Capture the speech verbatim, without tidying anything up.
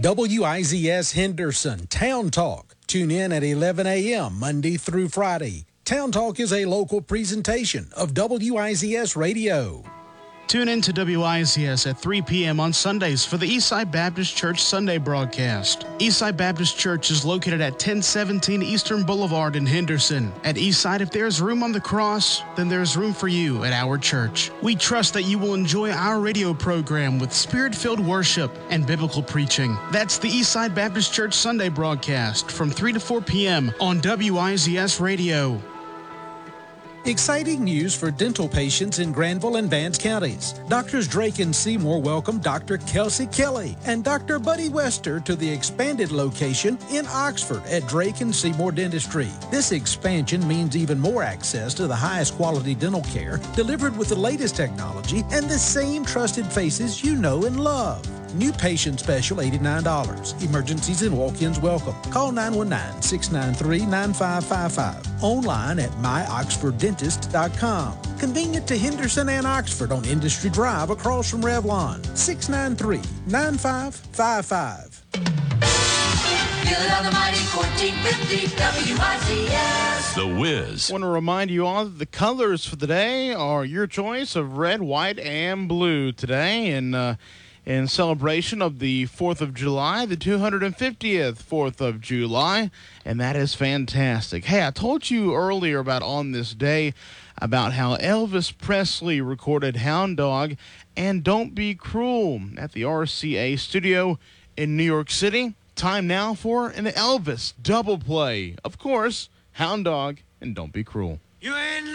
W I Z S Henderson, Town Talk. Tune in at eleven a.m. Monday through Friday. Town Talk is a local presentation of W I Z S Radio. Tune in to W I Z S at three p.m. on Sundays for the Eastside Baptist Church Sunday broadcast. Eastside Baptist Church is located at ten seventeen Eastern Boulevard in Henderson. At Eastside, if there's room on the cross, then there's room for you at our church. We trust that you will enjoy our radio program with spirit-filled worship and biblical preaching. That's the Eastside Baptist Church Sunday broadcast from three to four p.m. on W I Z S Radio. Exciting news for dental patients in Granville and Vance counties. Doctors Drake and Seymour welcome Doctor Kelsey Kelly and Doctor Buddy Wester to the expanded location in Oxford at Drake and Seymour Dentistry. This expansion means even more access to the highest quality dental care delivered with the latest technology and the same trusted faces you know and love. New patient special, eighty-nine dollars. Emergencies and walk-ins welcome. Call nine one nine, six nine three, nine five five five. Online at my oxford dentist dot com. Convenient to Henderson and Oxford on Industry Drive across from Revlon. six nine three, nine five five five. Good on the mighty fourteen fifty W I Z S. The Wiz. I want to remind you all that the colors for the day are your choice of red, white, and blue today. And, uh, in celebration of the fourth of July, the two hundred fiftieth fourth of July, and that is fantastic. Hey, I told you earlier about on this day about how Elvis Presley recorded Hound Dog and Don't Be Cruel at the R C A studio in New York City. Time now for an Elvis double play. Of course, Hound Dog and Don't Be Cruel. You ain't